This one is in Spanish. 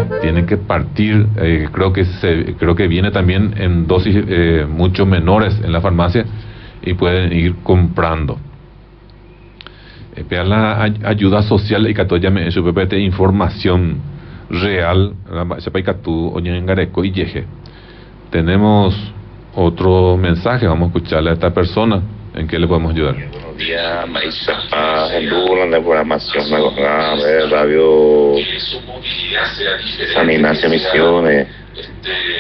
tienen que partir, creo que viene también en dosis mucho menores en la farmacia y pueden ir comprando. Pero la ayuda social y que llame su PPT información real, sepa que tú oye en Gareco y llegue. Tenemos otro mensaje, vamos a escucharle a esta persona. ¿En qué le podemos ayudar? Buenos días, Maísa. En Google, de programación, radio San Ignacio Misiones.